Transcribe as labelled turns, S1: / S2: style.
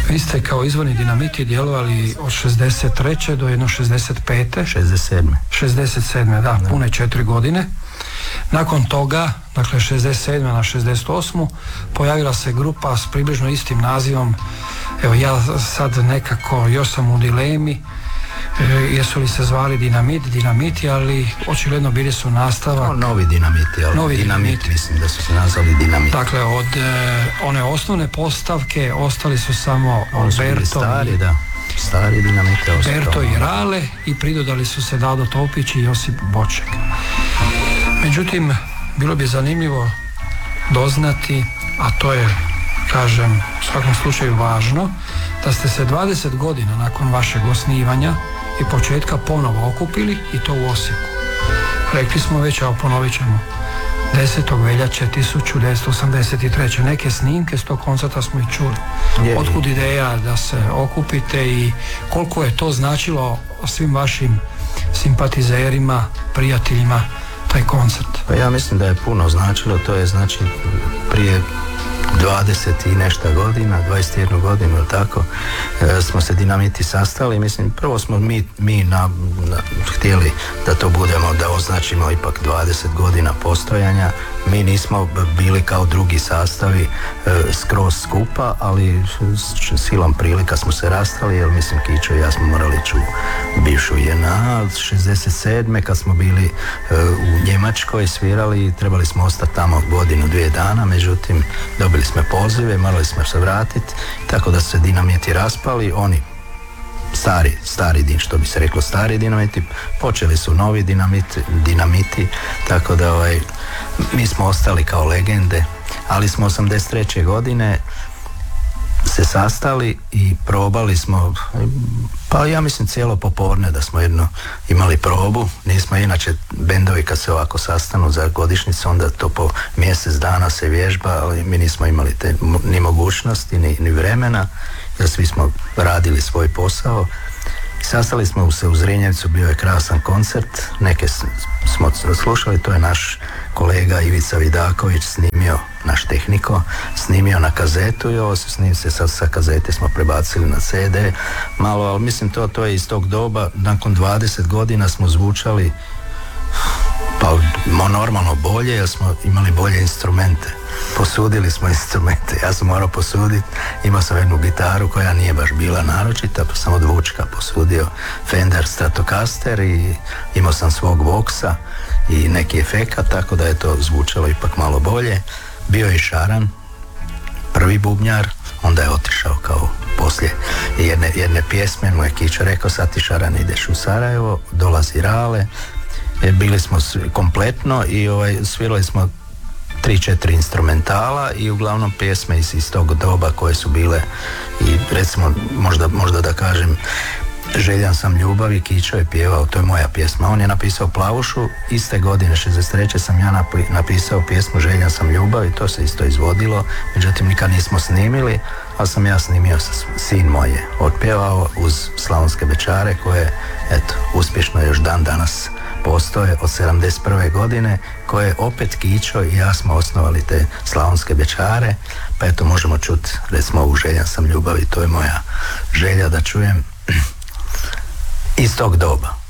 S1: Vi ste kao izvorni Dinamiti djelovali od 63. do jedno 65. 67. Da, pune 4 godine. Nakon toga, dakle 67. na 68. pojavila se grupa s približno istim nazivom. Evo ja sad nekako još sam u dilemi jesu li se zvali Dinamiti, ali očigledno bili su nastavak.
S2: Novi Dinamiti, ali
S1: Novi
S2: Dinamiti, mislim da su se nazvali Dinamiti.
S1: Dakle, od one osnovne postavke ostali su samo Berto
S2: stari Dinamiti,
S1: Berto i Rale, i pridodali su se Dado Topić i Josip Boček. Međutim, bilo bi zanimljivo doznati, a to je, kažem, u svakom slučaju važno, da ste se 20 godina nakon vašeg osnivanja i početka ponovo okupili, i to u Osijeku. Rekli smo već, a ponovit ćemo, 10. veljače 1983. Neke snimke s tog koncerta smo i čuli. Otkud ideja da se okupite i koliko je to značilo svim vašim simpatizerima, prijateljima, taj koncert?
S2: Pa ja mislim da je puno značilo. To je znači prije 20 i nešto godina, 21 godinu ili tako, smo se Dinamiti sastali. Mislim, prvo smo mi htjeli da to budemo, da označimo ipak 20 godina postojanja. Mi nismo bili kao drugi sastavi skroz skupa, ali silom prilika smo se rastali, jer mislim Kićo i ja smo morali ići u bivšu JNA. 67. kad smo bili u Njemačkoj svirali, trebali smo ostati tamo godinu, 2 dana, međutim dobili smo pozive, morali smo se vratiti, tako da su se Dinamiti raspali. Oni stari, što bi se reklo stari Dinamiti, počeli su novi Dinamiti, tako da mi smo ostali kao legende, ali smo 83. godine se sastali i probali smo, pa ja mislim cijelo popodne da smo imali probu. Nismo inače bendovi kad se ovako sastanu za godišnjicu, onda to po mjesec dana se vježba, ali mi nismo imali ni mogućnosti ni vremena, jer svi smo radili svoj posao. Sastali smo se u Zrinjevcu, bio je krasan koncert, neke smo slušali, to je naš kolega Ivica Vidaković snimio, naš tehniko, snimio na kazetu, i ovo se snimio sa kazete smo prebacili na CD malo, ali mislim to je iz tog doba. Nakon 20 godina smo zvučali pa normalno bolje, jer smo imali bolje instrumente. Posudili smo instrumente, ja sam morao posuditi, imao sam jednu gitaru koja nije baš bila naročita, pa sam od Vučka posudio Fender Stratocaster i imao sam svog Voxa i neki efekat, tako da je to zvučalo ipak malo bolje. Bio je i Šaran, prvi bubnjar, onda je otišao kao poslije jedne pjesme, mu je Kićo rekao, sad ti Šaran ideš u Sarajevo, dolazi Rale. Bili smo kompletno i svirali smo 3-4 instrumentala i uglavnom pjesme iz tog doba koje su bile, i recimo možda da kažem, Željan sam ljubavi, Kićo je pjevao, to je moja pjesma. On je napisao Plavušu, iste godine 63. sam ja napisao pjesmu Željan sam ljubavi, to se isto izvodilo, međutim nikad nismo snimili, ali sam ja snimio, sin moj je otpjevao uz Slavonske Bećare, koje eto uspješno još dan danas postoje od 71. godine, koje opet Kićo i ja smo osnovali te Slavonske Bećare, pa eto možemo čuti recimo ovu Željan sam ljubavi, to je moja želja da čujem iz tog doba.